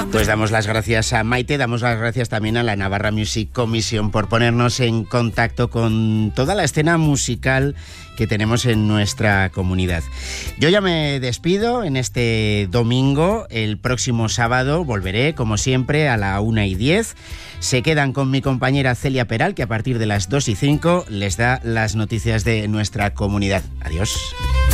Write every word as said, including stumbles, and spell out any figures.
Pues damos las gracias a Maite, damos las gracias también a la Navarra Music Commission por ponernos en contacto con toda la escena musical que tenemos en nuestra comunidad. Yo ya me despido en este domingo. El próximo sábado volveré, como siempre, a la una y diez. Se quedan con mi compañera Celia Peral, que a partir de las dos y cinco les da las noticias de nuestra comunidad. Adiós.